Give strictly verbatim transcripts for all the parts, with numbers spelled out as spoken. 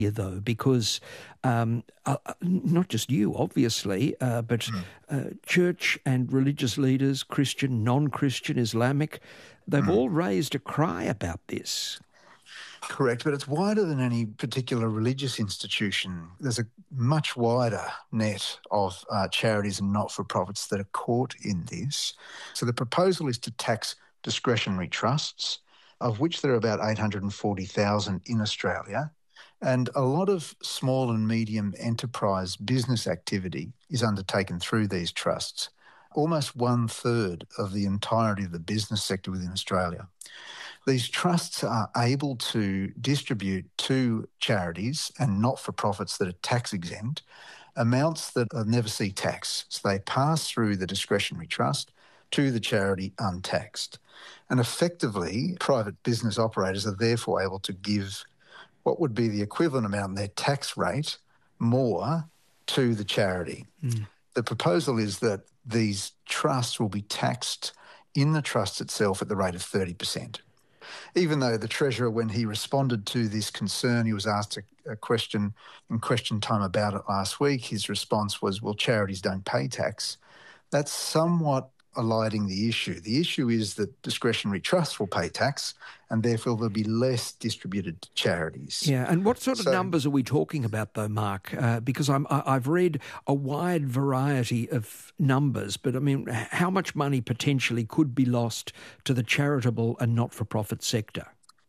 though, because um, uh, not just you, obviously, uh, but mm. uh, church and religious leaders, Christian, non-Christian, Islamic, they've mm. all raised a cry about this. Correct, but it's wider than any particular religious institution. There's a much wider net of uh, charities and not-for-profits that are caught in this. So the proposal is to tax discretionary trusts, of which there are about eight hundred forty thousand in Australia. And a lot of small and medium enterprise business activity is undertaken through these trusts, almost one-third of the entirety of the business sector within Australia. These trusts are able to distribute to charities and not-for-profits that are tax-exempt amounts that never see tax. So they pass through the discretionary trust to the charity untaxed. And effectively, private business operators are therefore able to give what would be the equivalent amount in their tax rate more to the charity. Mm. The proposal is that these trusts will be taxed in the trust itself at the rate of thirty percent. Even though the Treasurer, when he responded to this concern, he was asked a, a question in question time about it last week, his response was, well, charities don't pay tax. That's somewhat eliding the issue. The issue is that discretionary trusts will pay tax and therefore there'll be less distributed to charities. Yeah, and what sort of so, numbers are we talking about though, Mark? Uh, because I'm, I, I've read a wide variety of numbers, but I mean, how much money potentially could be lost to the charitable and not-for-profit sector?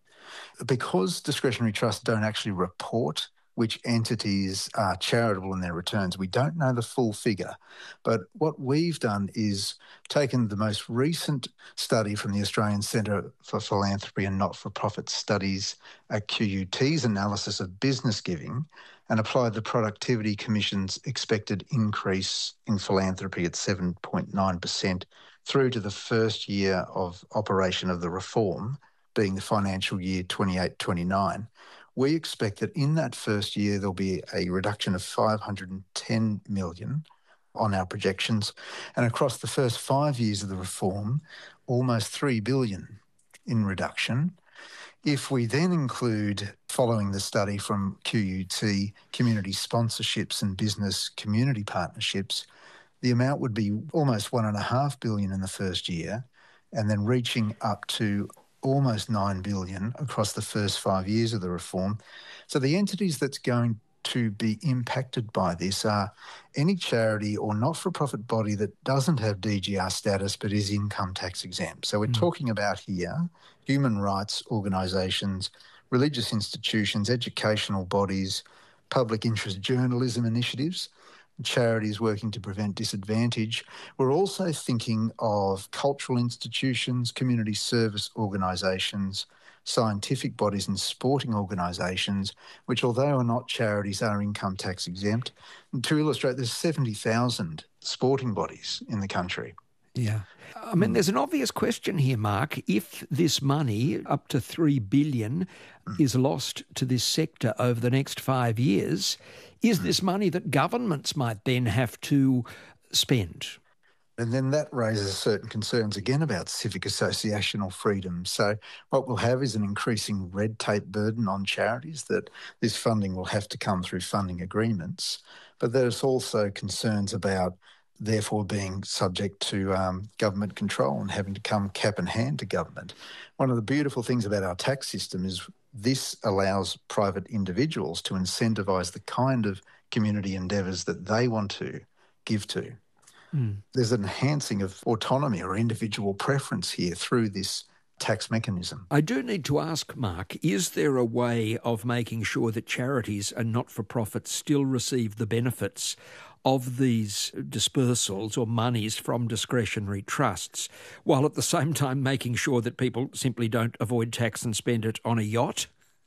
Because discretionary trusts don't actually report which entities are charitable in their returns, we don't know the full figure. But what we've done is taken the most recent study from the Australian Centre for Philanthropy and Not-for-Profit Studies at Q U T's analysis of business giving and applied the Productivity Commission's expected increase in philanthropy at seven point nine percent through to the first year of operation of the reform, being the financial year twenty-eight twenty-nine. We expect that in that first year there'll be a reduction of five hundred ten million on our projections, and across the first five years of the reform, almost three billion in reduction. If we then include, following the study from Q U T, community sponsorships and business community partnerships, the amount would be almost one and a half billion in the first year, and then reaching up to almost nine billion dollars across the first five years of the reform. So the entities that's going to be impacted by this are any charity or not-for-profit body that doesn't have D G R status but is income tax exempt. So we're mm. talking about here human rights organisations, religious institutions, educational bodies, public interest journalism initiatives, charities working to prevent disadvantage. We're also thinking of cultural institutions, community service organisations, scientific bodies and sporting organisations, which although are not charities are income tax exempt. And to illustrate, there's seventy thousand sporting bodies in the country. Yeah. I mean, there's an obvious question here, Mark. If this money, up to three billion dollars, is lost to this sector over the next five years, is this money that governments might then have to spend? And then that raises certain concerns again about civic associational freedom. So what we'll have is an increasing red tape burden on charities, that this funding will have to come through funding agreements. But there's also concerns about therefore being subject to um, government control and having to come cap in hand to government. One of the beautiful things about our tax system is this allows private individuals to incentivise the kind of community endeavours that they want to give to. Mm. There's an enhancing of autonomy or individual preference here through this tax mechanism. I do need to ask, Mark, is there a way of making sure that charities and not-for-profits still receive the benefits of these dispersals or monies from discretionary trusts, while at the same time making sure that people simply don't avoid tax and spend it on a yacht?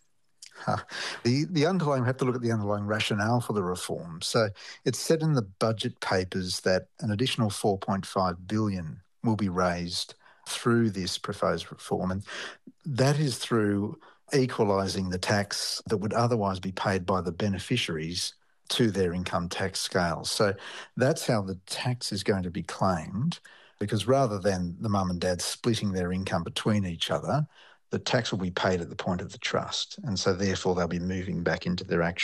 Huh. The the underlying, we have to look at the underlying rationale for the reform. So it's said in the budget papers that an additional four point five billion dollars will be raised through this proposed reform, and that is through equalising the tax that would otherwise be paid by the beneficiaries to their income tax scales. So that's how the tax is going to be claimed, because rather than the mum and dad splitting their income between each other, the tax will be paid at the point of the trust. And so therefore they'll be moving back into their actual